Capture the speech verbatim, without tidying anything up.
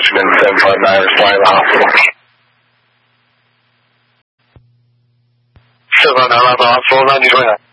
Instrument seven five nine, responding to the hospital. seven five nine, the hospital, nine, you join that.